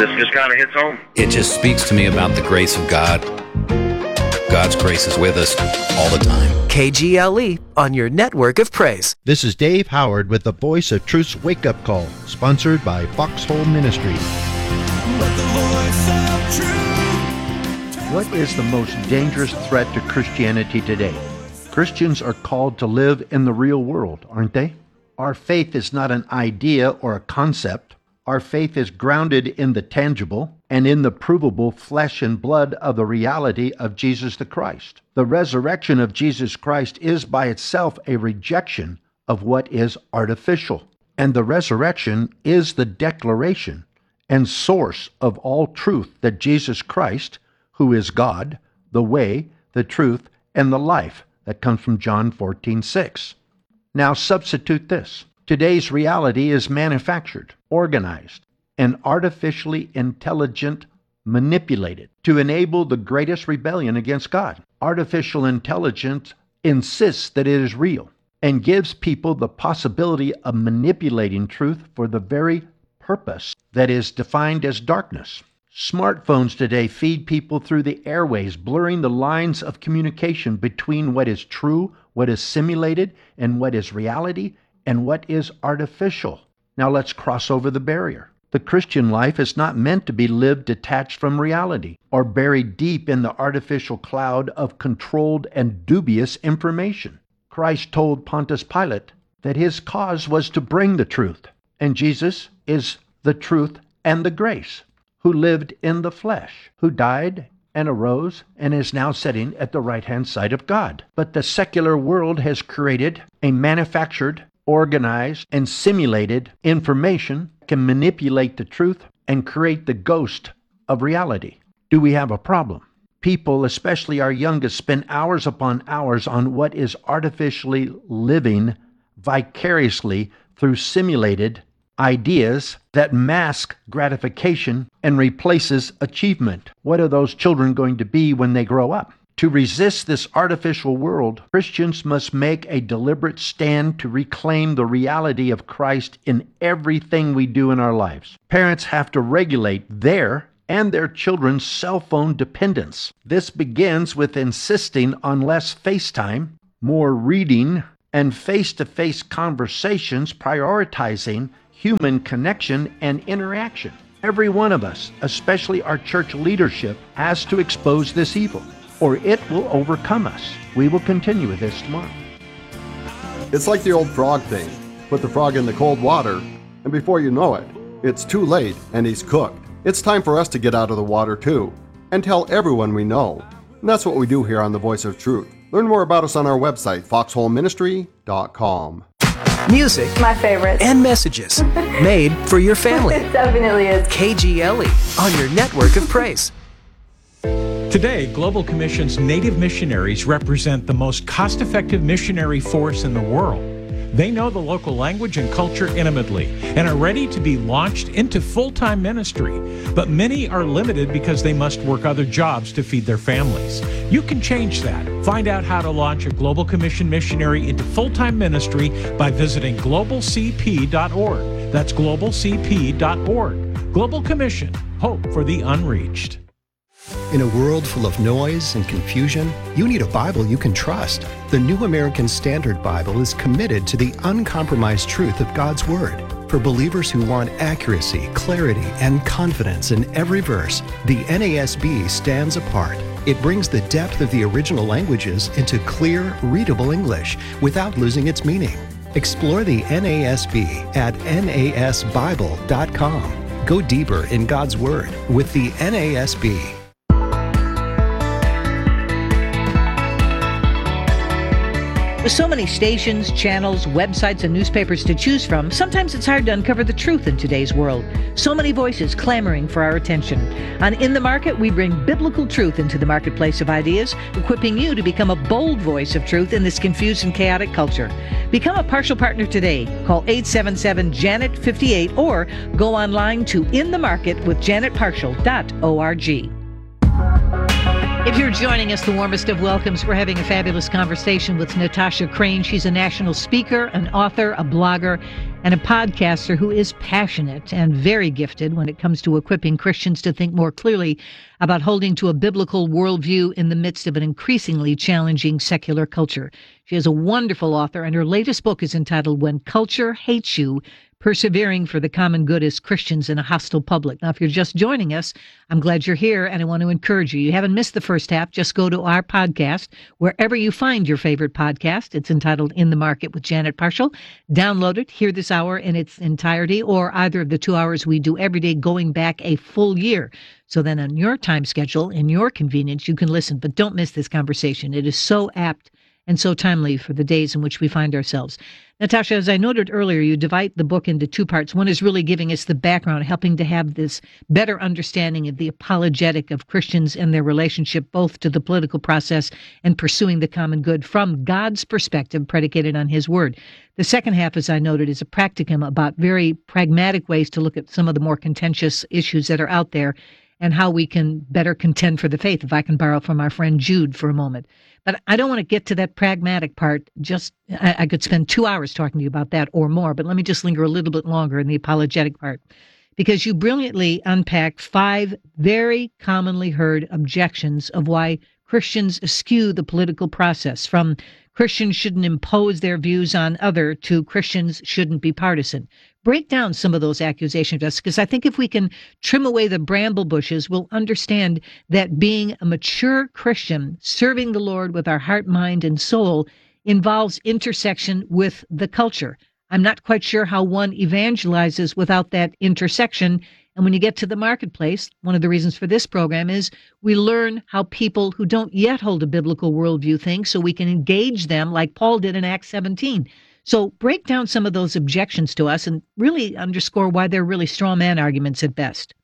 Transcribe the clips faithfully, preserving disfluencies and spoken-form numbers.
This just kind of hits home. It just speaks to me about the grace of God. God's grace is with us all the time. K G L E on your network of praise. This is Dave Howard with the Voice of Truth's Wake Up Call, sponsored by Foxhole Ministry. What is the most dangerous threat to Christianity today? Christians are called to live in the real world, aren't they? Our faith is not an idea or a concept. Our faith is grounded in the tangible and in the provable flesh and blood of the reality of Jesus the Christ. The resurrection of Jesus Christ is by itself a rejection of what is artificial. And the resurrection is the declaration and source of all truth that Jesus Christ, who is God, the way, the truth, and the life, that comes from John fourteen six. Now substitute this. Today's reality is manufactured, organized, and artificially intelligent, manipulated to enable the greatest rebellion against God. Artificial intelligence insists that it is real and gives people the possibility of manipulating truth for the very purpose that is defined as darkness. Smartphones today feed people through the airways, blurring the lines of communication between what is true, what is simulated, and what is reality, and what is artificial. Now let's cross over the barrier. The Christian life is not meant to be lived detached from reality or buried deep in the artificial cloud of controlled and dubious information. Christ told Pontius Pilate that his cause was to bring the truth, and Jesus is the truth and the grace, who lived in the flesh, who died and arose and is now sitting at the right-hand side of God. But the secular world has created a manufactured, organized, and simulated information that can manipulate the truth and create the ghost of reality. Do we have a problem? People, especially our youngest, spend hours upon hours on what is artificially living vicariously through simulated ideas that mask gratification and replaces achievement. What are those children going to be when they grow up? To resist this artificial world, Christians must make a deliberate stand to reclaim the reality of Christ in everything we do in our lives. Parents have to regulate their and their children's cell phone dependence. This begins with insisting on less FaceTime, more reading, and face-to-face conversations, prioritizing human connection and interaction. Every one of us, especially our church leadership, has to expose this evil, or it will overcome us. We will continue with this tomorrow. It's like the old frog thing. Put the frog in the cold water, and before you know it, it's too late and he's cooked. It's time for us to get out of the water too, and tell everyone we know. And that's what we do here on The Voice of Truth. Learn more about us on our website, foxhole ministry dot com. Music, my favorite, and messages made for your family. It definitely is. K G L E on your network of praise. Today, Global Commission's Native missionaries represent the most cost-effective missionary force in the world. They know the local language and culture intimately and are ready to be launched into full-time ministry. But many are limited because they must work other jobs to feed their families. You can change that. Find out how to launch a Global Commission missionary into full-time ministry by visiting global c p dot org. That's global c p dot org. Global Commission, hope for the unreached. In a world full of noise and confusion, you need a Bible you can trust. The New American Standard Bible is committed to the uncompromised truth of God's Word. For believers who want accuracy, clarity, and confidence in every verse, the N A S B stands apart. It brings the depth of the original languages into clear, readable English without losing its meaning. Explore the N A S B at N A S Bible dot com. Go deeper in God's Word with the N A S B. With so many stations, channels, websites, and newspapers to choose from, sometimes it's hard to uncover the truth in today's world. So many voices clamoring for our attention. On In the Market, we bring biblical truth into the marketplace of ideas, equipping you to become a bold voice of truth in this confused and chaotic culture. Become a partial partner today. Call eight seven seven Janet fifty-eight or go online to in the market with janet partial dot org. If you're joining us, the warmest of welcomes. We're having a fabulous conversation with Natasha Crain. She's a national speaker, an author, a blogger, and a podcaster who is passionate and very gifted when it comes to equipping Christians to think more clearly about holding to a biblical worldview in the midst of an increasingly challenging secular culture. She is a wonderful author, and her latest book is entitled When Culture Hates You, Persevering for the Common Good as Christians in a Hostile Public. Now, if you're just joining us, I'm glad you're here, and I want to encourage you. You haven't missed the first half. Just go to our podcast, wherever you find your favorite podcast. It's entitled In the Market with Janet Parshall. Download it, hear this hour in its entirety, or either of the two hours we do every day going back a full year. So then on your time schedule, in your convenience, you can listen. But don't miss this conversation. It is so apt and so timely for the days in which we find ourselves. Natasha, as I noted earlier, you divide the book into two parts. One is really giving us the background, helping to have this better understanding of the apologetic of Christians and their relationship both to the political process and pursuing the common good from God's perspective, predicated on his word. The second half, as I noted, is a practicum about very pragmatic ways to look at some of the more contentious issues that are out there and how we can better contend for the faith, if I can borrow from our friend Jude for a moment. But I don't want to get to that pragmatic part. Just I, I could spend two hours talking to you about that or more, but let me just linger a little bit longer in the apologetic part, because you brilliantly unpacked five very commonly heard objections of why Christians eschew the political process, from Christians shouldn't impose their views on other to Christians shouldn't be partisan. Break down some of those accusations, because I think if we can trim away the bramble bushes, we'll understand that being a mature Christian, serving the Lord with our heart, mind, and soul, involves intersection with the culture. I'm not quite sure how one evangelizes without that intersection. And when you get to the marketplace, one of the reasons for this program is we learn how people who don't yet hold a biblical worldview think, so we can engage them like Paul did in Acts seventeen. So break down some of those objections to us and really underscore why they're really straw man arguments at best.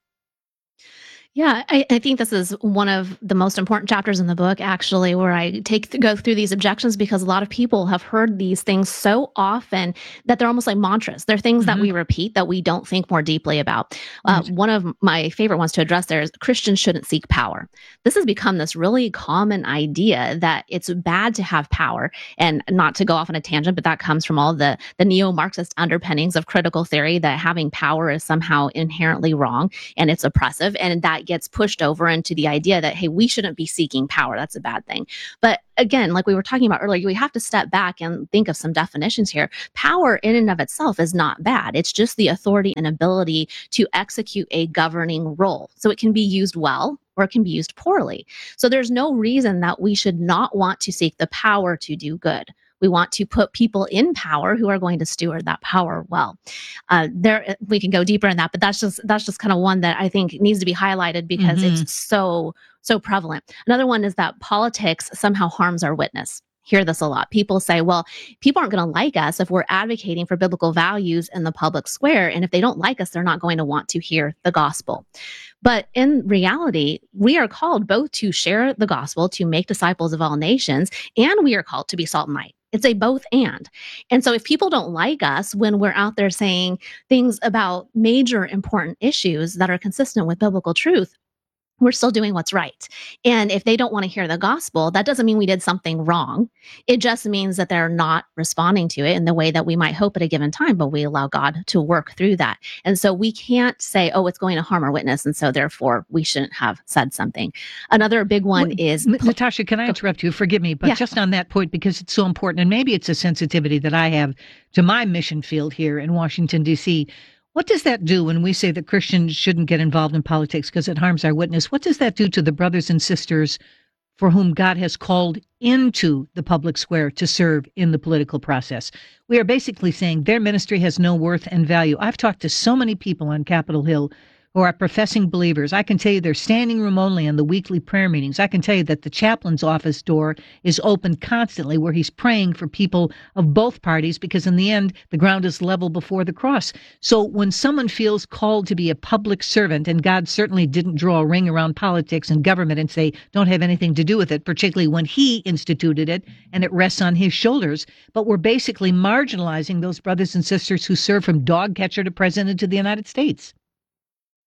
Yeah, I, I think this is one of the most important chapters in the book, actually, where I take go through these objections, because a lot of people have heard these things so often that they're almost like mantras. They're things mm-hmm. that we repeat that we don't think more deeply about. Uh, right. One of my favorite ones to address there is Christians shouldn't seek power. This has become this really common idea that it's bad to have power, and not to go off on a tangent, but that comes from all the, the neo-Marxist underpinnings of critical theory, that having power is somehow inherently wrong and it's oppressive, and that gets pushed over into the idea that, hey, we shouldn't be seeking power. That's a bad thing. But again, like we were talking about earlier, we have to step back and think of some definitions here. Power in and of itself is not bad. It's just the authority and ability to execute a governing role. So it can be used well, or it can be used poorly. So there's no reason that we should not want to seek the power to do good. We want to put people in power who are going to steward that power well. Uh, there, we can go deeper in that, but that's just that's just kind of one that I think needs to be highlighted, because mm-hmm. it's so so prevalent. Another one is that politics somehow harms our witness. Hear this a lot. People say, well, people aren't going to like us if we're advocating for biblical values in the public square, and if they don't like us, they're not going to want to hear the gospel. But in reality, we are called both to share the gospel, to make disciples of all nations, and we are called to be salt and light. It's a both and. And so if people don't like us when we're out there saying things about major important issues that are consistent with biblical truth, we're still doing what's right. And if they don't want to hear the gospel, that doesn't mean we did something wrong. It just means that they're not responding to it in the way that we might hope at a given time, but we allow God to work through that. And so we can't say, oh, it's going to harm our witness, and so therefore we shouldn't have said something. Another big one well, is... N- Natasha, can I interrupt you? Forgive me, but yeah. just on that point, because it's so important, and maybe it's a sensitivity that I have to my mission field here in Washington, D C, what does that do when we say that Christians shouldn't get involved in politics because it harms our witness? What does that do to the brothers and sisters for whom God has called into the public square to serve in the political process? We are basically saying their ministry has no worth and value. I've talked to so many people on Capitol Hill who are professing believers. I can tell you they're standing room only in the weekly prayer meetings. I can tell you that the chaplain's office door is open constantly, where he's praying for people of both parties, because in the end, the ground is level before the cross. So when someone feels called to be a public servant, and God certainly didn't draw a ring around politics and government and say, don't have anything to do with it, particularly when he instituted it and it rests on his shoulders, but we're basically marginalizing those brothers and sisters who serve from dog catcher to president of the United States.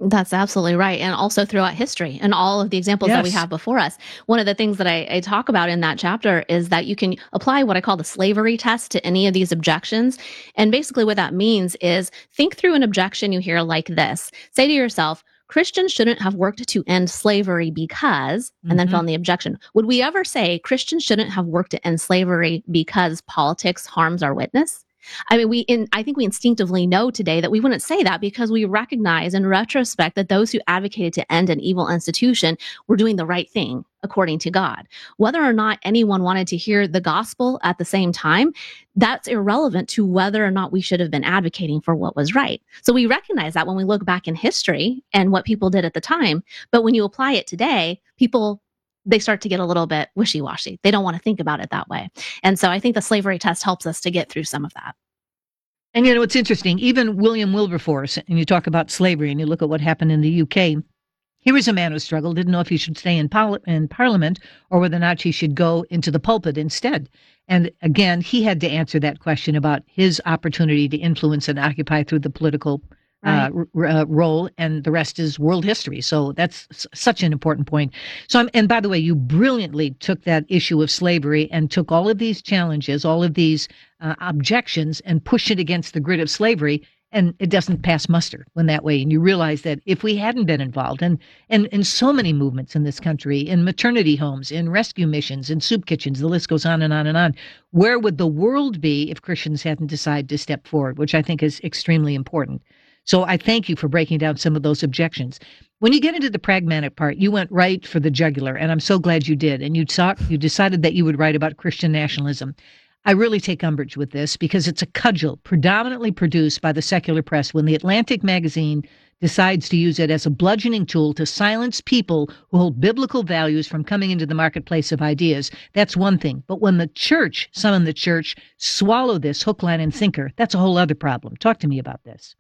That's absolutely right. And also throughout history and all of the examples that we Yes. have before us. One of the things that I, I talk about in that chapter is that you can apply what I call the slavery test to any of these objections. And basically, what that means is think through an objection you hear like this. Say to yourself, Christians shouldn't have worked to end slavery because, and then Mhm. fill in the objection. Would we ever say Christians shouldn't have worked to end slavery because politics harms our witness? I mean, we in I think we instinctively know today that we wouldn't say that because we recognize in retrospect that those who advocated to end an evil institution were doing the right thing according to God. Whether or not anyone wanted to hear the gospel at the same time, that's irrelevant to whether or not we should have been advocating for what was right. So we recognize that when we look back in history and what people did at the time, but when you apply it today, people they start to get a little bit wishy-washy. They don't want to think about it that way. And so I think the slavery test helps us to get through some of that. And you know, it's interesting. Even William Wilberforce, and you talk about slavery and you look at what happened in the U K. He was a man who struggled, didn't know if he should stay in, pol- in Parliament or whether or not he should go into the pulpit instead. And again, he had to answer that question about his opportunity to influence and occupy through the political uh, Right. r- uh, role, and the rest is world history. So that's s- such an important point. So, I'm, and by the way, you brilliantly took that issue of slavery and took all of these challenges, all of these uh, objections, and pushed it against the grid of slavery. And it doesn't pass muster when that way. And you realize that if we hadn't been involved, and and in so many movements in this country, in maternity homes, in rescue missions, in soup kitchens, the list goes on and on and on, where would the world be if Christians hadn't decided to step forward, which I think is extremely important. So I thank you for breaking down some of those objections. When you get into the pragmatic part, you went right for the jugular, and I'm so glad you did. And you talk, you decided that you would write about Christian nationalism. I really take umbrage with this because it's a cudgel predominantly produced by the secular press when the Atlantic magazine decides to use it as a bludgeoning tool to silence people who hold biblical values from coming into the marketplace of ideas. That's one thing. But when the church, some in the church, swallow this hook, line, and sinker, that's a whole other problem. Talk to me about this.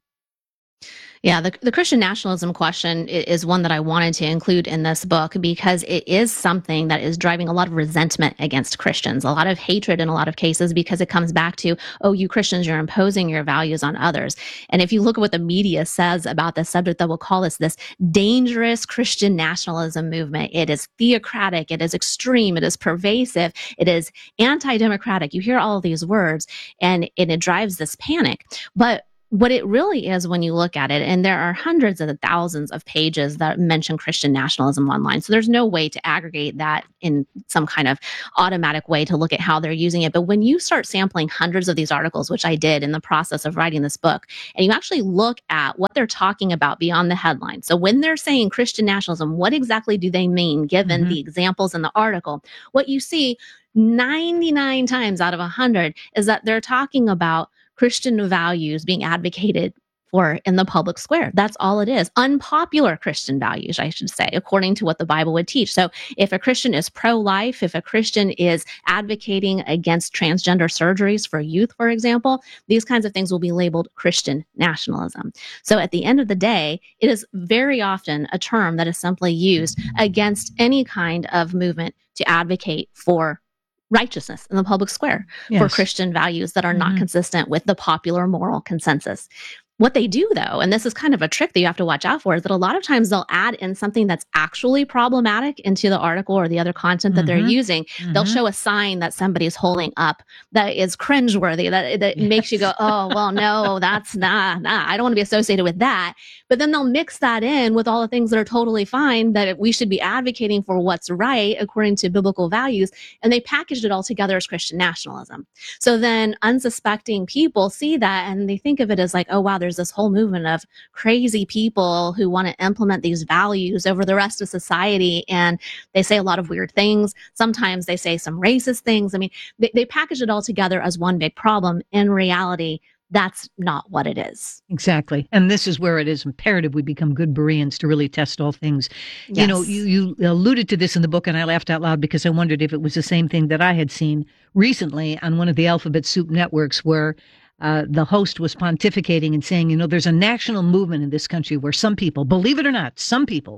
Yeah, the, the Christian nationalism question i- is one that I wanted to include in this book because it is something that is driving a lot of resentment against Christians, a lot of hatred in a lot of cases because it comes back to, oh, you Christians, you're imposing your values on others. And if you look at what the media says about this subject, that will call this this dangerous Christian nationalism movement. It is theocratic, it is extreme, it is pervasive, it is anti-democratic. You hear all of these words and, and it drives this panic. But what it really is when you look at it, and there are hundreds of thousands of pages that mention Christian nationalism online. So there's no way to aggregate that in some kind of automatic way to look at how they're using it. But when you start sampling hundreds of these articles, which I did in the process of writing this book, and you actually look at what they're talking about beyond the headline. So when they're saying Christian nationalism, what exactly do they mean given Mhm. the examples in the article? What you see ninety-nine times out of one hundred is that they're talking about Christian values being advocated for in the public square. That's all it is. Unpopular Christian values, I should say, according to what the Bible would teach. So if a Christian is pro-life, if a Christian is advocating against transgender surgeries for youth, for example, these kinds of things will be labeled Christian nationalism. So at the end of the day, it is very often a term that is simply used against any kind of movement to advocate for righteousness in the public square, for Yes. Christian values that are not Mhm. consistent with the popular moral consensus. What they do, though, and this is kind of a trick that you have to watch out for, is that a lot of times they'll add in something that's actually problematic into the article or the other content that they're Mhm. using. They'll Mhm. show a sign that somebody's holding up that is cringeworthy, that, that makes you go, oh, well, no, that's not, nah, I don't want to be associated with that. But then they'll mix that in with all the things that are totally fine, that we should be advocating for what's right according to biblical values. And they packaged it all together as Christian nationalism. So then unsuspecting people see that and they think of it as like, oh, wow, there's this whole movement of crazy people who want to implement these values over the rest of society. And they say a lot of weird things. Sometimes they say some racist things. I mean, they, they package it all together as one big problem. In reality, that's not what it is. Exactly. And this is where it is imperative we become good Bereans to really test all things. You know, Yes. you, you alluded to this in the book, and I laughed out loud because I wondered if it was the same thing that I had seen recently on one of the Alphabet Soup networks where uh, the host was pontificating and saying, you know, there's a national movement in this country where some people, believe it or not, some people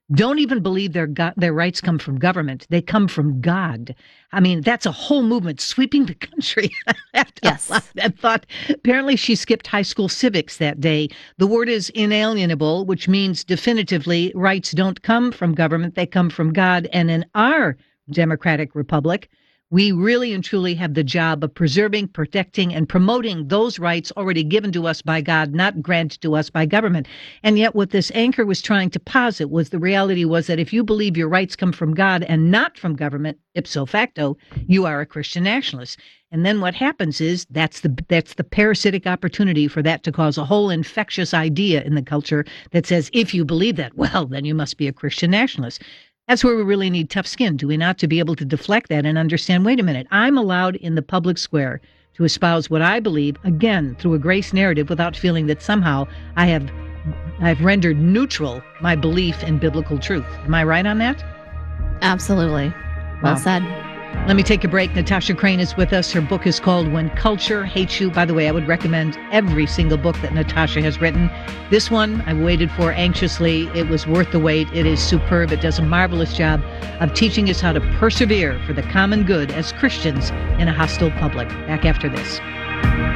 don't even believe their go- their rights come from government. They come from God. I mean, that's a whole movement sweeping the country. Yes. That thought. Apparently, she skipped high school civics that day. The word is inalienable, which means definitively rights don't come from government. They come from God. And in our democratic republic, we really and truly have the job of preserving, protecting, and promoting those rights already given to us by God, not granted to us by government. And yet what this anchor was trying to posit was the reality was that if you believe your rights come from God and not from government, ipso facto, you are a Christian nationalist. And then what happens is that's the that's the parasitic opportunity for that to cause a whole infectious idea in the culture that says, if you believe that, well, then you must be a Christian nationalist. That's where we really need tough skin, do we not, to be able to deflect that and understand, wait a minute, I'm allowed in the public square to espouse what I believe, again, through a grace narrative without feeling that somehow I have I've rendered neutral my belief in biblical truth. Am I right on that? Absolutely. Well Wow. said. Let me take a break. Natasha Crane is with us. Her book is called When Culture Hates You. By the way, I would recommend every single book that Natasha has written. This one I waited for anxiously. It was worth the wait. It is superb. It does a marvelous job of teaching us how to persevere for the common good as Christians in a hostile public. Back after this.